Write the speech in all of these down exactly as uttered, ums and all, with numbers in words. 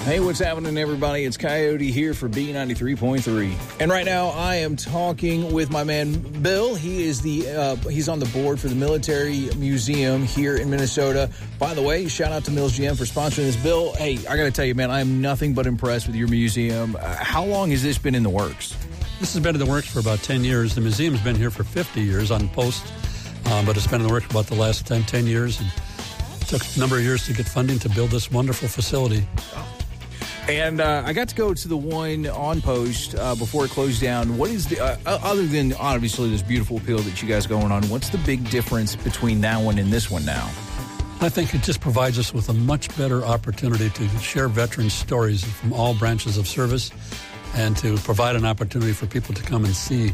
Hey, what's happening, everybody? It's Coyote here for B ninety-three point three. And right now, I am talking with my man, Bill. He is the uh, he's on the board for the Military Museum here in Minnesota. By the way, shout out to Mills G M for sponsoring this. Bill, hey, I got to tell you, man, I am nothing but impressed with your museum. Uh, how long has this been in the works? This has been in the works for about ten years. The museum's been here for fifty years on post, um, but it's been in the works for about the last ten, ten years. And it took a number of years to get funding to build this wonderful facility. And uh, I got to go to the one on post uh, before it closed down. What is the, uh, other than obviously this beautiful appeal that you guys going on, what's the big difference between that one and this one now? I think it just provides us with a much better opportunity to share veterans' stories from all branches of service and to provide an opportunity for people to come and see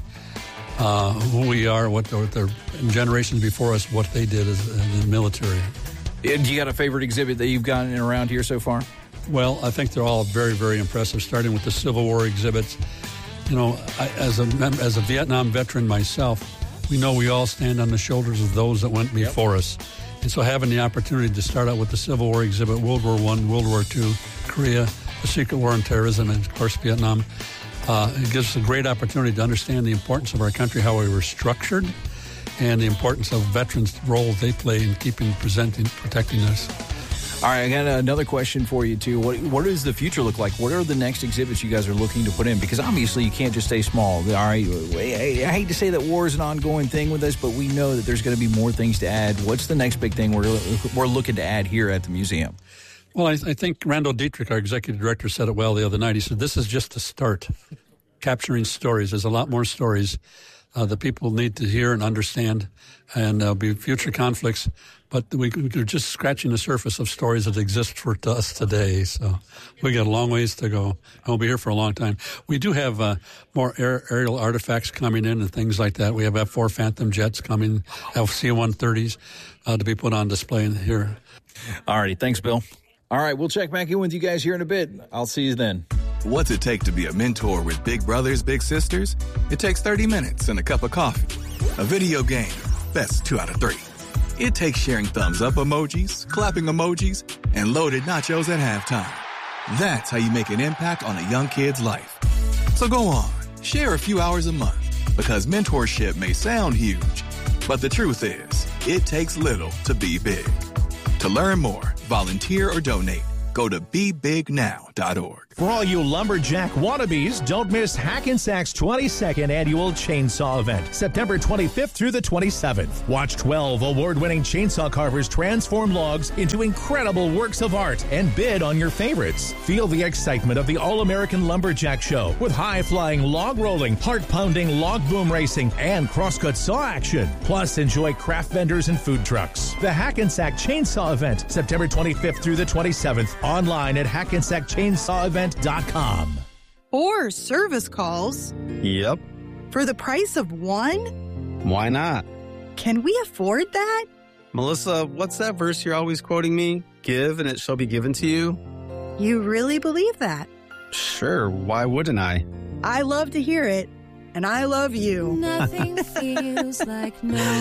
uh, who we are, what their, their generations before us, what they did as, in the military. Do you got a favorite exhibit that you've gotten around here so far? Well, I think they're all very, very impressive, starting with the Civil War exhibits. You know, I, as a as a Vietnam veteran myself, we know we all stand on the shoulders of those that went before yep. us. And so having the opportunity to start out with the Civil War exhibit, World War One, World War Two, Korea, the Secret War and Terrorism, and, of course, Vietnam, uh, it gives us a great opportunity to understand the importance of our country, how we were structured, and the importance of veterans' role they play in keeping, presenting, protecting us. All right, I got another question for you, too. What, what does the future look like? What are the next exhibits you guys are looking to put in? Because obviously you can't just stay small. All right, I, I hate to say that war is an ongoing thing with us, but we know that there's going to be more things to add. What's the next big thing we're, we're looking to add here at the museum? Well, I, I think Randall Dietrich, our executive director, said it well the other night. He said, this is just a start, capturing stories. There's a lot more stories uh, that people need to hear and understand, and there'll be future conflicts. But we, we're just scratching the surface of stories that exist for us today. So we got a long ways to go. I'll be here for a long time. We do have uh, more air, aerial artifacts coming in and things like that. We have F four Phantom jets coming, F C one thirties uh, to be put on display in here. All righty. Thanks, Bill. All right. We'll check back in with you guys here in a bit. I'll see you then. What's it take to be a mentor with big brothers, big sisters? It takes thirty minutes and a cup of coffee. A video game. Best two out of three. It takes sharing thumbs up emojis, clapping emojis, and loaded nachos at halftime. That's how you make an impact on a young kid's life. So go on, share a few hours a month, because mentorship may sound huge, but the truth is, it takes little to be big. To learn more, volunteer or donate, go to be big now dot org. For all you lumberjack wannabes, don't miss Hackensack's twenty-second annual chainsaw event, September twenty-fifth through the twenty-seventh. Watch twelve award-winning chainsaw carvers transform logs into incredible works of art and bid on your favorites. Feel the excitement of the All-American Lumberjack Show with high-flying log rolling, heart-pounding log boom racing, and crosscut saw action. Plus, enjoy craft vendors and food trucks. The Hackensack Chainsaw Event, September twenty-fifth through the twenty-seventh. Online at hackensack chainsaw event dot com. Or service calls. Yep. For the price of one? Why not? Can we afford that? Melissa, what's that verse you're always quoting me? Give and it shall be given to you. You really believe that? Sure, why wouldn't I? I love to hear it, and I love you. Nothing feels like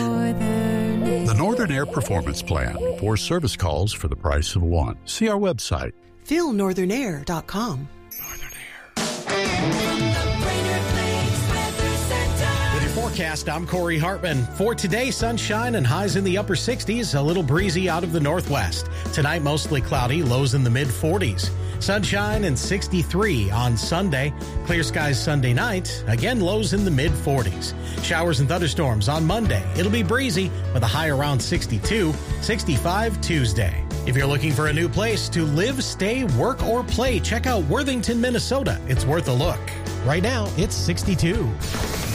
Northern Air. The Northern Air Performance Plan for service calls for the price of one. See our website. feel northern air dot com. Northern Air. With your forecast, I'm Corey Hartman. For today, sunshine and highs in the upper sixties, a little breezy out of the northwest. Tonight, mostly cloudy, lows in the mid forties. Sunshine and sixty-three on Sunday. Clear skies Sunday night. Again, lows in the mid forties. Showers and thunderstorms on Monday. It'll be breezy with a high around sixty-two. sixty-five Tuesday. If you're looking for a new place to live, stay, work, or play, check out Worthington, Minnesota. It's worth a look. Right now, it's sixty-two.